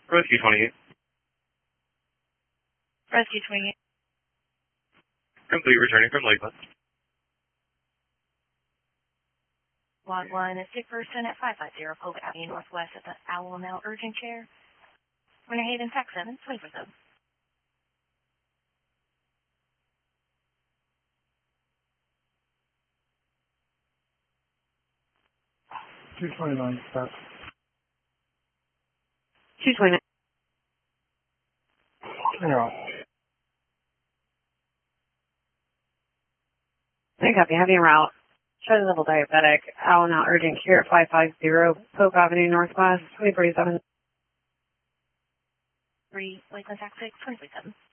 Rescue 28. Rescue 28. Complete, returning from Lakeland. Log 1 is sick person at 550 Polk Avenue Northwest at the Alamo Urgent Care. Winter Haven, Fax 7, 24/7. $229, stop. 229. You're off. I copy. Heavy en route. Show level diabetic. Alamo Urgent Care at 550 Polk Avenue Northwest, 2047. 3, Lakeland, Fax 6, 2047.